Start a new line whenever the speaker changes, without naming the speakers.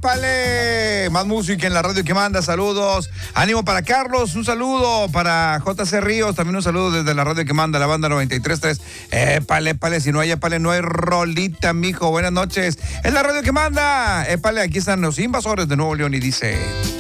¡Épale! Más música en la radio que manda, saludos. Ánimo para Carlos, un saludo para JC Ríos, también un saludo desde la radio que manda, la banda 93.3. ¡Épale, épale! Si no hay épale, no hay rolita, mijo. Buenas noches. Es la radio que manda. ¡Épale! Aquí están los invasores de Nuevo León y dice...